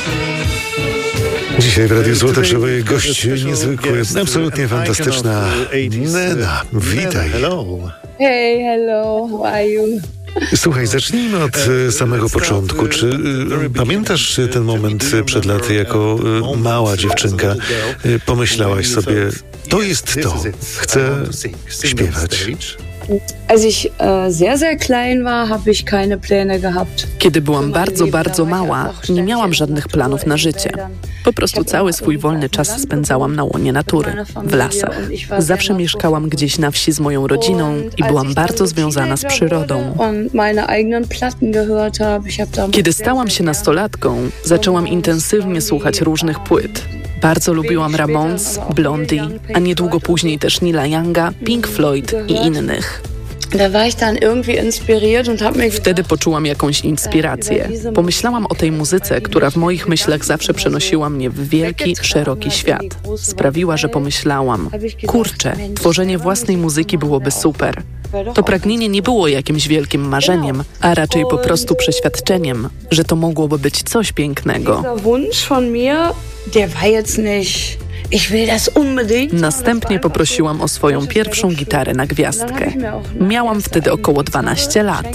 Dzisiaj w Radiu Złote Przeboje gość niezwykły, absolutnie fantastyczna Nena. Witaj. Hey, hello, how are you? Słuchaj, zacznijmy od samego początku. Czy pamiętasz ten moment przed laty, jako mała dziewczynka pomyślałaś sobie, to jest to, chcę śpiewać? Als ich sehr, sehr klein war, habe ich keine Pläne gehabt. Kiedy byłam bardzo, bardzo mała, nie miałam żadnych planów na życie. Po prostu cały swój wolny czas spędzałam na łonie natury, w lasach. Zawsze mieszkałam gdzieś na wsi z moją rodziną i byłam bardzo związana z przyrodą. Kiedy stałam się nastolatką, zaczęłam intensywnie słuchać różnych płyt. Bardzo lubiłam Ramones, Blondie, a niedługo później też Neila Younga, Pink Floyd i innych. Wtedy poczułam jakąś inspirację. Pomyślałam o tej muzyce, która w moich myślach zawsze przenosiła mnie w wielki, szeroki świat. Sprawiła, że pomyślałam, kurczę, tworzenie własnej muzyki byłoby super. To pragnienie nie było jakimś wielkim marzeniem, a raczej po prostu przeświadczeniem, że to mogłoby być coś pięknego. Następnie poprosiłam o swoją pierwszą gitarę na gwiazdkę. Miałam wtedy około 12 lat.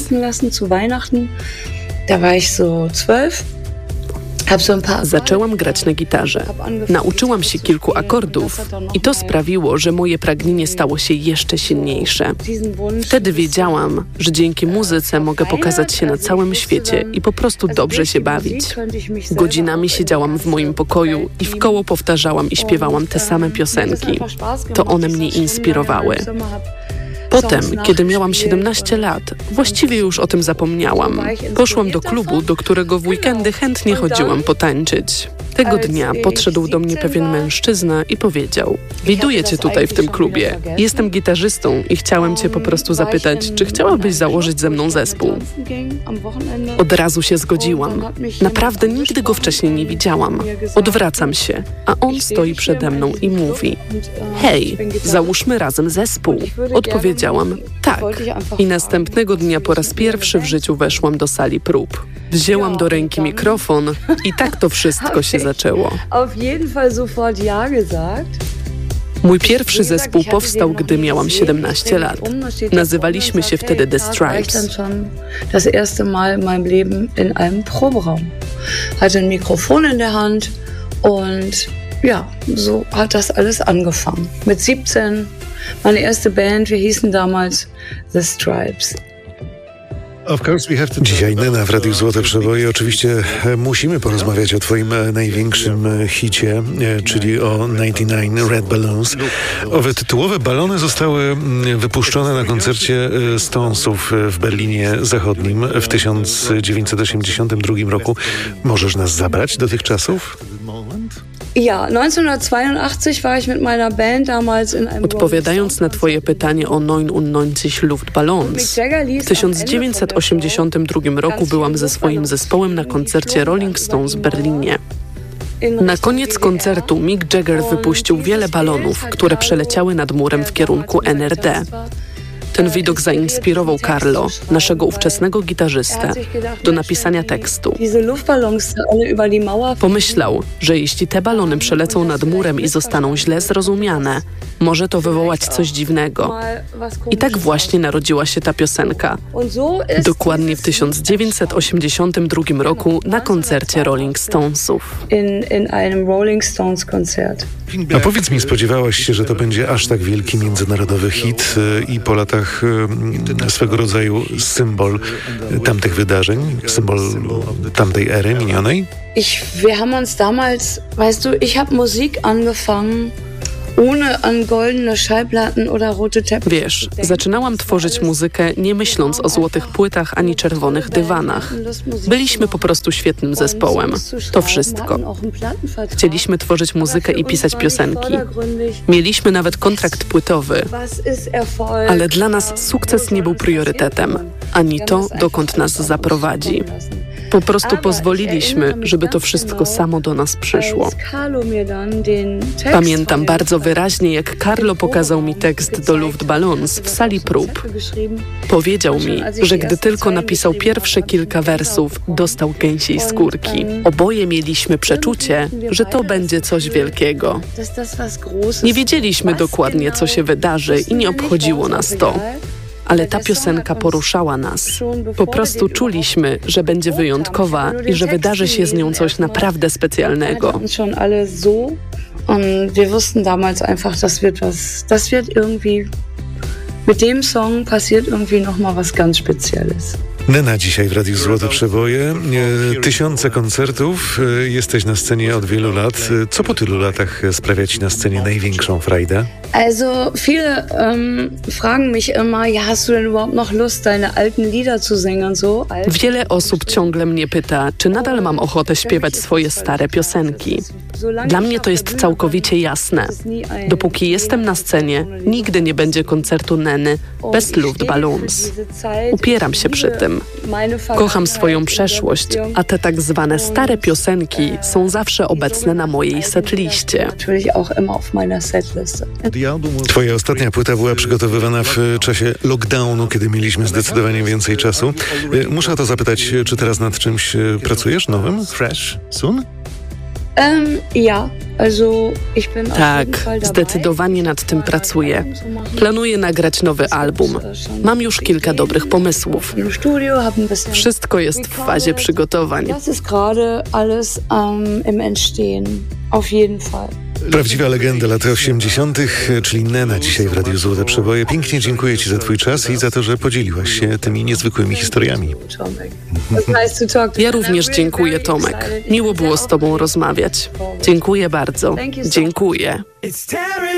Zaczęłam grać na gitarze. Nauczyłam się kilku akordów i to sprawiło, że moje pragnienie stało się jeszcze silniejsze. Wtedy wiedziałam, że dzięki muzyce mogę pokazać się na całym świecie i po prostu dobrze się bawić. Godzinami siedziałam w moim pokoju i w koło powtarzałam i śpiewałam te same piosenki. To one mnie inspirowały. Potem, kiedy miałam 17 lat, właściwie już o tym zapomniałam. Poszłam do klubu, do którego w weekendy chętnie chodziłam potańczyć. Tego dnia podszedł do mnie pewien mężczyzna i powiedział: widuję cię tutaj w tym klubie. Jestem gitarzystą i chciałem cię po prostu zapytać, czy chciałabyś założyć ze mną zespół? Od razu się zgodziłam. Naprawdę nigdy go wcześniej nie widziałam. Odwracam się, a on stoi przede mną i mówi: hej, załóżmy razem zespół. Odpowiedziałam: tak. I następnego dnia po raz pierwszy w życiu weszłam do sali prób. Wzięłam do ręki mikrofon i tak to wszystko się zaczęło. Mój pierwszy zespół powstał, gdy miałam 17 lat. Nazywaliśmy się wtedy The Stripes. Das erste Mal in meinem Leben in einem Proberaum. Hatte ein Mikrofon in der Hand und ja, so hat das alles angefangen. Mit 17, meine erste Band, wir hießen damals The Stripes. Dzisiaj Nena w Radiu Złote Przeboje. Oczywiście musimy porozmawiać o twoim największym hicie, czyli o 99 Red Balloons. Owe tytułowe balony zostały wypuszczone na koncercie Stonesów w Berlinie Zachodnim w 1982 roku. Możesz nas zabrać do tych czasów? Ja, 1982 war ich mit meiner Band damals in einem... Odpowiadając na twoje pytanie o 99 Luftballons, w 1982 roku byłam ze swoim zespołem na koncercie Rolling Stones w Berlinie. Na koniec koncertu Mick Jagger wypuścił wiele balonów, które przeleciały nad murem w kierunku NRD. Ten widok zainspirował Carlo, naszego ówczesnego gitarzystę, do napisania tekstu. Pomyślał, że jeśli te balony przelecą nad murem i zostaną źle zrozumiane, może to wywołać coś dziwnego. I tak właśnie narodziła się ta piosenka. Dokładnie w 1982 roku na koncercie Rolling Stonesów. In einem Rolling Stones Konzert. A powiedz mi, spodziewałaś się, że to będzie aż tak wielki międzynarodowy hit i po latach swego rodzaju symbol tamtych wydarzeń, symbol tamtej ery minionej? Wir haben uns damals, weißt du, ich habe Musik angefangen ohne an goldene Schallplatten oder rote Teppiche. Wiesz, zaczynałam tworzyć muzykę nie myśląc o złotych płytach ani czerwonych dywanach. Byliśmy po prostu świetnym zespołem. To wszystko. Chcieliśmy tworzyć muzykę i pisać piosenki. Mieliśmy nawet kontrakt płytowy. Ale dla nas sukces nie był priorytetem, ani to, dokąd nas zaprowadzi. Po prostu pozwoliliśmy, żeby to wszystko samo do nas przyszło. Pamiętam bardzo wyraźnie, jak Carlo pokazał mi tekst do Luftballons w sali prób. Powiedział mi, że gdy tylko napisał pierwsze kilka wersów, dostał gęsiej skórki. Oboje mieliśmy przeczucie, że to będzie coś wielkiego. Nie wiedzieliśmy dokładnie, co się wydarzy i nie obchodziło nas to. Ale ta piosenka poruszała nas. Po prostu czuliśmy, że będzie wyjątkowa i że wydarzy się z nią coś naprawdę specjalnego. Und wir wussten damals einfach, das wird irgendwie, mit dem Song passiert irgendwie noch mal was ganz Spezielles. Nena dzisiaj w Radiu Złote Przeboje. Tysiące koncertów. Jesteś na scenie od wielu lat. Co po tylu latach sprawia ci na scenie największą frajdę? Also viele fragen mich immer, ja, hast du denn überhaupt noch Lust, deine alten Lieder zu singen? So? Wiele osób ciągle mnie pyta, czy nadal mam ochotę śpiewać swoje stare piosenki. Dla mnie to jest całkowicie jasne. Dopóki jestem na scenie, nigdy nie będzie koncertu Neny bez Luftballons. Upieram się przy tym. Kocham swoją przeszłość, a te tak zwane stare piosenki są zawsze obecne na mojej setliście. Twoja ostatnia płyta była przygotowywana w czasie lockdownu, kiedy mieliśmy zdecydowanie więcej czasu. Muszę o to zapytać, czy teraz nad czymś pracujesz nowym? Fresh? Soon? Tak, zdecydowanie nad tym pracuję. Planuję nagrać nowy album. Mam już kilka dobrych pomysłów. Wszystko jest w fazie przygotowań. Prawdziwa legenda lat 80., czyli Nena dzisiaj w Radiu Złote Przeboje. Pięknie dziękuję ci za twój czas i za to, że podzieliłaś się tymi niezwykłymi historiami. Ja również dziękuję, Tomek. Miło było z tobą rozmawiać. Dziękuję bardzo. Dziękuję.